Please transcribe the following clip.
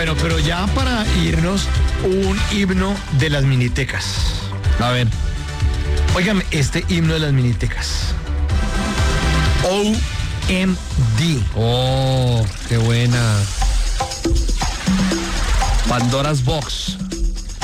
Bueno, pero ya para irnos, un himno de las minitecas. A ver. Óigame, este himno de las minitecas. OMD. Oh, qué buena. Pandora's Box.